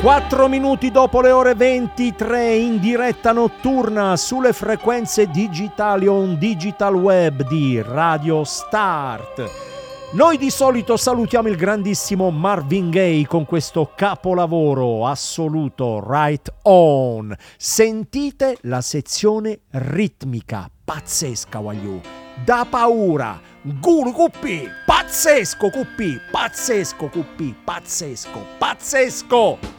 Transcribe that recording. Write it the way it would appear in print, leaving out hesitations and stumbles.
4 minuti dopo le ore 23 in diretta notturna sulle frequenze digitali on digital web di Radio Start. Noi di solito salutiamo il grandissimo Marvin Gaye con questo capolavoro assoluto, Right On. Sentite la sezione ritmica, pazzesca, voglio. Da paura, guru cuppi, pazzesco cuppi, pazzesco cuppi, pazzesco, pazzesco.